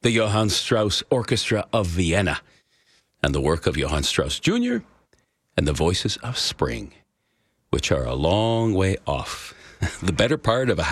the Johann Strauss Orchestra of Vienna, and the work of Johann Strauss Jr. and the Voices of Spring, which are a long way off. The better part of a